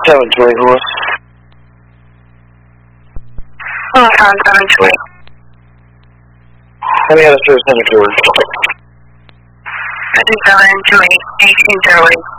7-2 horse. Oh, 7-2. Any other service 7-2? 7-2, 18-0.